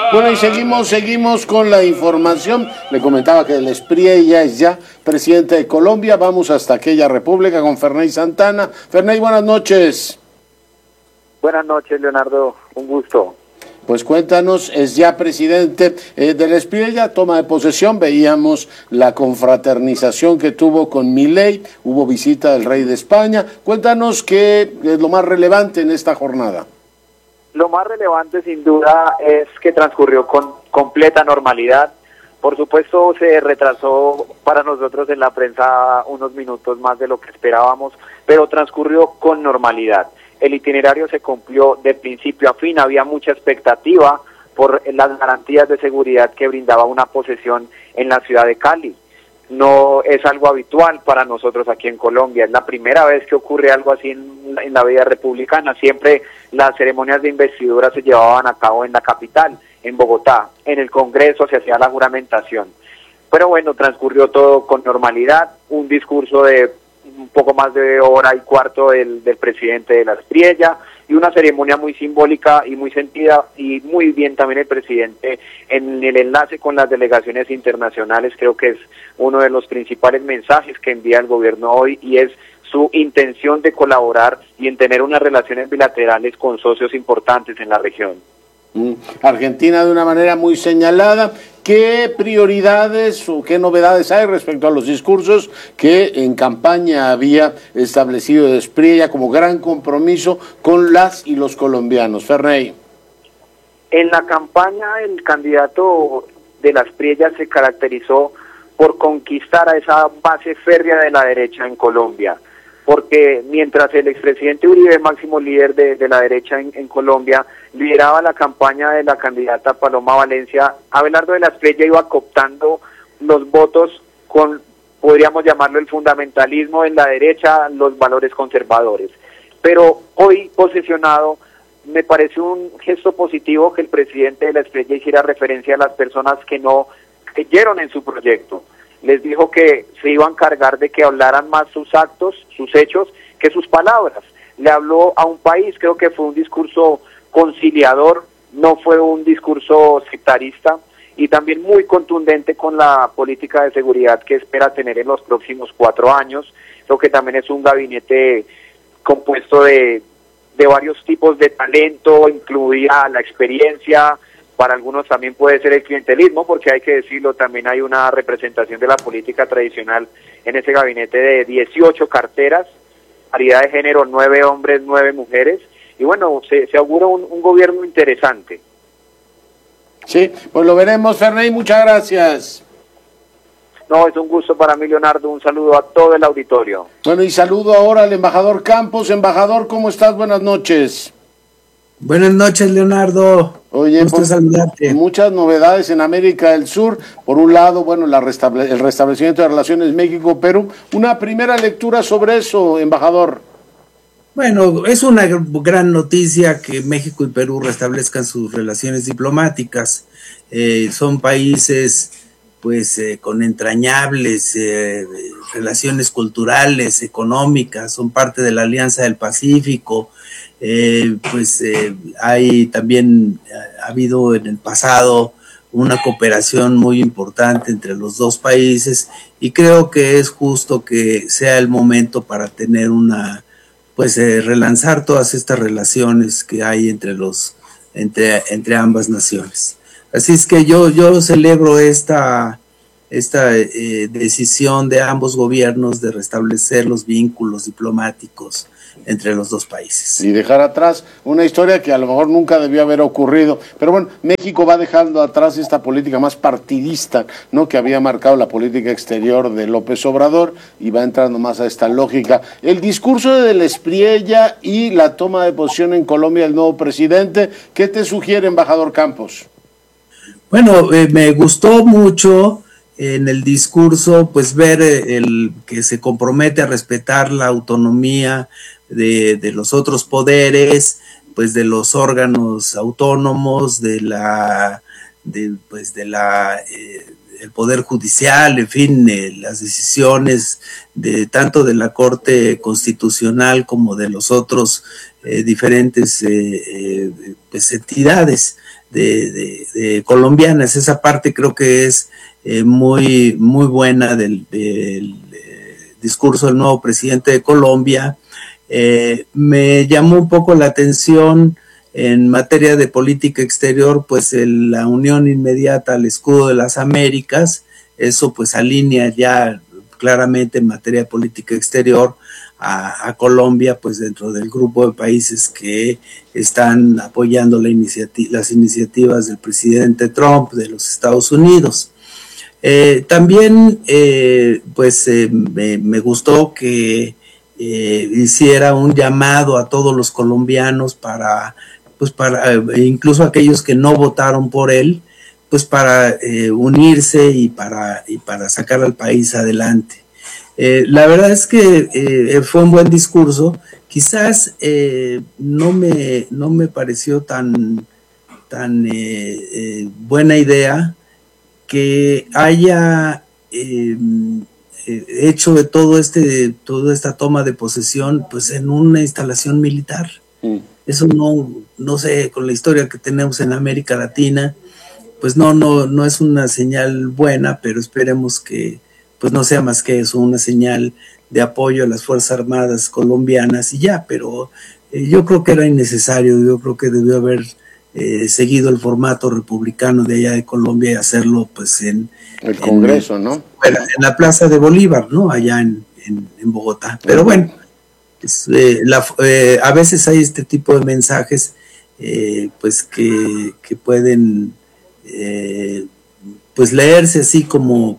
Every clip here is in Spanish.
Bueno, y seguimos con la información. Le comentaba que el Espriella es ya presidente de Colombia. Vamos hasta aquella república con Ferney Santana. Ferney, buenas noches. Buenas noches, Leonardo. Un gusto. Pues cuéntanos, es ya presidente del Espriella, toma de posesión, veíamos la confraternización que tuvo con Milei, hubo visita del rey de España. Cuéntanos qué es lo más relevante en esta jornada. Lo más relevante, sin duda, es que transcurrió con completa normalidad. Por supuesto, se retrasó para nosotros en la prensa unos minutos más de lo que esperábamos, pero transcurrió con normalidad. El itinerario se cumplió de principio a fin, había mucha expectativa por las garantías de seguridad que brindaba una posesión en la ciudad de Cali. No es algo habitual para nosotros aquí en Colombia, es la primera vez que ocurre algo así en la vida republicana. Siempre las ceremonias de investidura se llevaban a cabo en la capital, en Bogotá. En el Congreso se hacía la juramentación. Pero bueno, transcurrió todo con normalidad, un discurso de un poco más de hora y cuarto del presidente de la Espriella, y una ceremonia muy simbólica y muy sentida, y muy bien también el presidente en el enlace con las delegaciones internacionales. Creo que es uno de los principales mensajes que envía el gobierno hoy, y es su intención de colaborar y en tener unas relaciones bilaterales con socios importantes en la región. Argentina de una manera muy señalada. ¿Qué prioridades o qué novedades hay respecto a los discursos que en campaña había establecido Espriella como gran compromiso con las y los colombianos? Ferney. En la campaña, el candidato de la Espriella se caracterizó por conquistar a esa base férrea de la derecha en Colombia, porque mientras el expresidente Uribe, máximo líder de la derecha en Colombia, lideraba la campaña de la candidata Paloma Valencia, Abelardo de la Espriella iba cooptando los votos con, podríamos llamarlo, el fundamentalismo en la derecha, los valores conservadores. Pero hoy posesionado, me parece un gesto positivo que el presidente de la Espriella hiciera referencia a las personas que no creyeron en su proyecto. Les dijo que se iban a encargar de que hablaran más sus actos, sus hechos, que sus palabras. Le habló a un país, creo que fue un discurso conciliador, no fue un discurso sectarista, y también muy contundente con la política de seguridad que espera tener en los próximos 4 años. Creo que también es un gabinete compuesto de varios tipos de talento, incluida la experiencia. Para algunos también puede ser el clientelismo, porque hay que decirlo, también hay una representación de la política tradicional en ese gabinete de 18 carteras, paridad de género, 9 hombres, 9 mujeres, y bueno, se augura un gobierno interesante. Sí, pues lo veremos, Ferney, muchas gracias. No, es un gusto para mí, Leonardo, un saludo a todo el auditorio. Bueno, y saludo ahora al embajador Campos. Embajador, ¿cómo estás? Buenas noches. Buenas noches, Leonardo. Oye, gusto saludarte. Muchas novedades en América del Sur. Por un lado, bueno, el restablecimiento de relaciones México-Perú. Una primera lectura sobre eso, embajador. Bueno, es una gran noticia que México y Perú restablezcan sus relaciones diplomáticas. Son países, pues, con entrañables relaciones culturales, económicas, son parte de la Alianza del Pacífico. Hay también, ha habido en el pasado una cooperación muy importante entre los dos países, y creo que es justo que sea el momento para tener relanzar todas estas relaciones que hay entre ambas naciones. Así es que yo celebro esta decisión de ambos gobiernos de restablecer los vínculos diplomáticos entre los dos países. Y dejar atrás una historia que a lo mejor nunca debió haber ocurrido. Pero bueno, México va dejando atrás esta política más partidista, ¿no?, que había marcado la política exterior de López Obrador, y va entrando más a esta lógica. El discurso de la Espriella y la toma de posición en Colombia del nuevo presidente, ¿qué te sugiere, embajador Campos? Bueno, me gustó mucho en el discurso, pues, ver el que se compromete a respetar la autonomía de los otros poderes, pues, de los órganos autónomos, el poder judicial, en fin, las decisiones tanto de la Corte Constitucional como de los otros diferentes pues, entidades. de colombianas. Esa parte creo que es muy buena del discurso del nuevo presidente de Colombia. Me llamó un poco la atención en materia de política exterior, pues la unión inmediata al escudo de las Américas. Eso pues alinea ya claramente en materia de política exterior a Colombia, pues dentro del grupo de países que están apoyando las iniciativas del presidente Trump de los Estados Unidos. También me gustó que hiciera un llamado a todos los colombianos para incluso aquellos que no votaron por él, pues para unirse y para sacar al país adelante. La verdad es que fue un buen discurso. Quizás no me pareció tan buena idea que haya hecho de toda esta toma de posesión pues en una instalación militar. Eso no sé, con la historia que tenemos en América Latina, pues no es una señal buena, pero esperemos que pues no sea más que eso, una señal de apoyo a las Fuerzas Armadas colombianas y ya, pero yo creo que era innecesario. Yo creo que debió haber seguido el formato republicano de allá de Colombia y hacerlo pues en el Congreso, ¿no? En la Plaza de Bolívar, ¿no? Allá en Bogotá. Pero bueno, a veces hay este tipo de mensajes pues que pueden pues leerse así como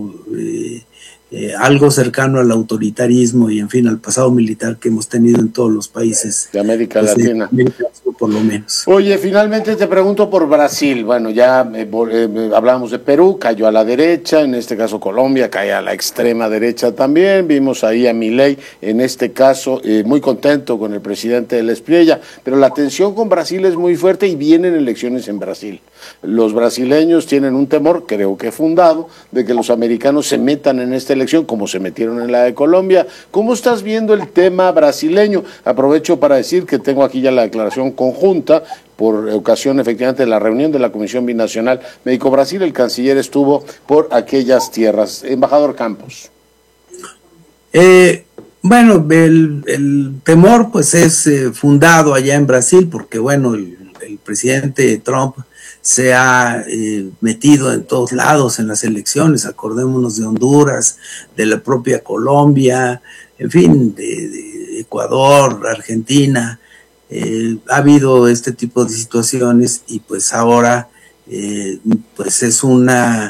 algo cercano al autoritarismo y en fin al pasado militar que hemos tenido en todos los países de América Latina, por lo menos. Oye, finalmente te pregunto por Brasil. Bueno, ya hablamos de Perú, cayó a la derecha, en este caso Colombia cae a la extrema derecha también. Vimos ahí a Milei, en este caso muy contento con el presidente de la Espriella, pero la tensión con Brasil es muy fuerte y vienen elecciones en Brasil. Los brasileños tienen un temor, creo que fundado, de que los americanos se metan en esta elección como se metieron en la de Colombia. ¿Cómo estás viendo el tema brasileño? Aprovecho para decir que tengo aquí ya la declaración conjunta por ocasión efectivamente de la reunión de la Comisión Binacional México-Brasil. El canciller estuvo por aquellas tierras. Embajador Campos. Bueno, el temor pues es fundado allá en Brasil porque bueno, el presidente Trump se ha metido en todos lados en las elecciones. Acordémonos de Honduras, de la propia Colombia, en fin, de Ecuador, Argentina. Ha habido este tipo de situaciones y pues ahora pues es una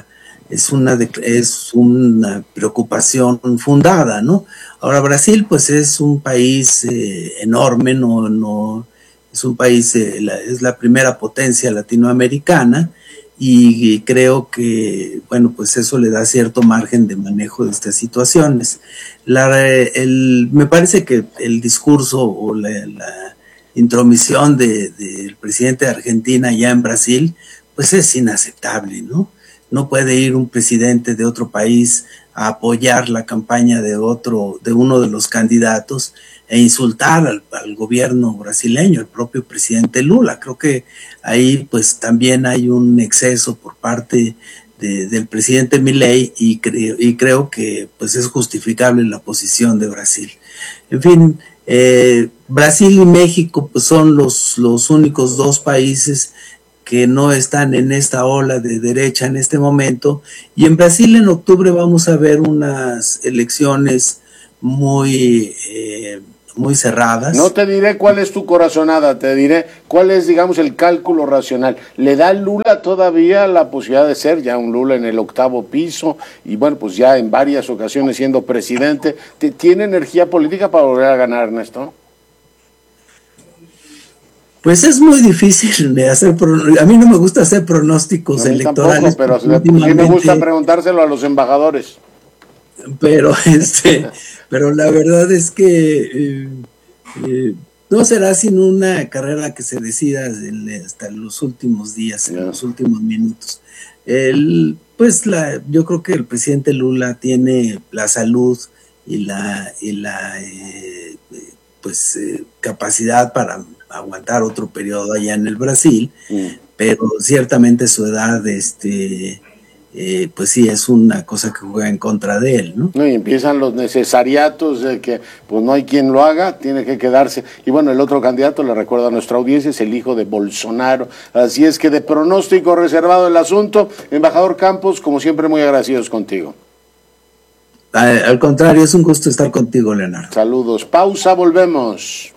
preocupación fundada, ¿no? Ahora Brasil pues es un país enorme, no es un país, es la primera potencia latinoamericana y creo que, bueno, pues eso le da cierto margen de manejo de estas situaciones. Me parece que el discurso o la intromisión del presidente de Argentina ya en Brasil, pues es inaceptable, ¿no? No puede ir un presidente de otro país a apoyar la campaña de uno de los candidatos e insultar al gobierno brasileño, el propio presidente Lula. Creo que ahí pues también hay un exceso por parte del presidente Milei y creo que pues es justificable la posición de Brasil. En fin, Brasil y México pues son los únicos dos países que no están en esta ola de derecha en este momento, y en Brasil en octubre vamos a ver unas elecciones muy cerradas. No te diré cuál es tu corazonada, te diré cuál es, digamos, el cálculo racional. ¿Le da Lula todavía la posibilidad de ser ya un Lula en el 8º piso y bueno, pues ya en varias ocasiones siendo presidente? ¿Tiene energía política para volver a ganar, Ernesto? Pues es muy difícil de hacer, a mí no me gusta hacer pronósticos electorales. Tampoco, pero sí me gusta preguntárselo a los embajadores. Pero pero la verdad es que no será sino una carrera que se decida hasta los últimos días, en los últimos minutos. Yo creo que el presidente Lula tiene la salud y la capacidad para aguantar otro periodo allá en el Brasil, pero ciertamente su edad, pues sí, es una cosa que juega en contra de él, ¿no? Y empiezan los necesariatos de que pues no hay quien lo haga, tiene que quedarse. Y bueno, el otro candidato, le recuerdo a nuestra audiencia, es el hijo de Bolsonaro. Así es que de pronóstico reservado el asunto. Embajador Campos, como siempre, muy agradecidos contigo. Al contrario, es un gusto estar contigo, Leonardo. Saludos. Pausa, volvemos.